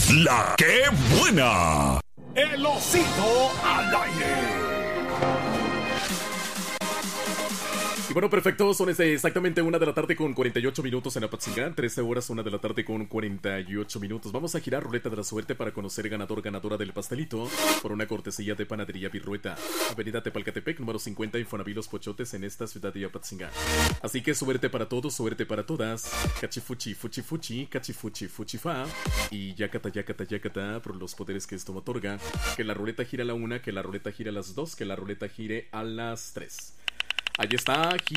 La que buena. El osito al aire. Y bueno, perfecto, son exactamente 1 de la tarde con 48 minutos en Apatzingán, 13 horas, 1 de la tarde con 48 minutos. Vamos a girar ruleta de la suerte para conocer ganador, ganadora del pastelito, por una cortesía de Panadería Virrueta, Avenida Tepalcatepec, número 50, Infonavit Los Pochotes, en esta ciudad de Apatzingán. Así que suerte para todos, suerte para todas, cachifuchi, fuchi fuchi, cachifuchi, fuchi fa, y yacata, yacata, yacata, por los poderes que esto me otorga, que la ruleta gira a la 1, que la ruleta gira a las 2, que la ruleta gire a las 3. Ahí está,